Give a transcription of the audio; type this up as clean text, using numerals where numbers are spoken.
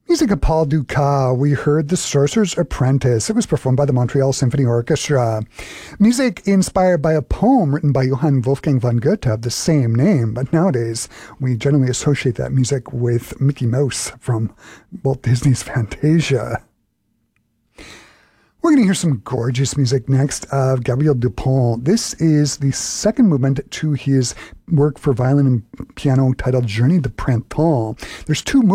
Music of Paul Dukas, we heard The Sorcerer's Apprentice. It was performed by the Montreal Symphony Orchestra. Music inspired by a poem written by Johann Wolfgang von Goethe of the same name, but nowadays we generally associate that music with Mickey Mouse from Walt Disney's Fantasia. We're going to hear some gorgeous music next of Gabriel Dupont. This is the second movement to his work for violin and piano titled Journey de Printemps. There's two